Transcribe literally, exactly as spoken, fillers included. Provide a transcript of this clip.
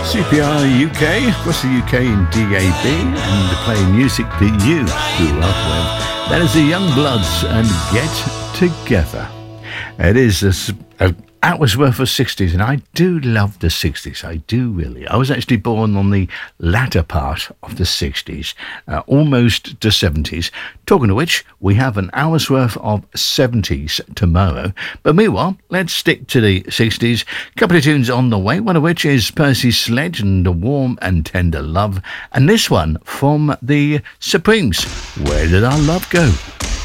C P R U K, across the U K in D A B, and playing music that you grew up with. That is the Young Bloods and Get Together. It is a, a hour's worth of sixties, and I do love the sixties. I do really. I was actually born on the latter part of the sixties, uh, almost the seventies. Talking of which, we have an hour's worth of seventies tomorrow. But meanwhile, let's stick to the sixties. A couple of tunes on the way, one of which is Percy Sledge and A Warm and Tender Love. And this one from the Supremes, Where Did Our Love Go?